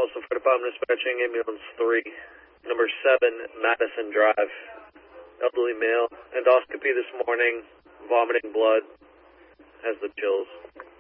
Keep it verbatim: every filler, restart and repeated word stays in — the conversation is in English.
Also for Department Dispatching, ambulance three, number seven, Madison Drive. Elderly male, endoscopy this morning, vomiting blood, has the chills.